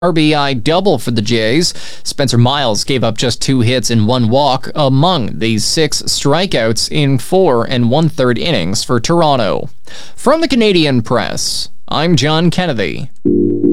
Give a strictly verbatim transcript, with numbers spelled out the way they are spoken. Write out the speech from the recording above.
R B I double for the Jays. Spencer Miles gave up just two hits and one walk among these six strikeouts in four and one-third innings for Toronto. From the Canadian Press, I'm John Kennedy.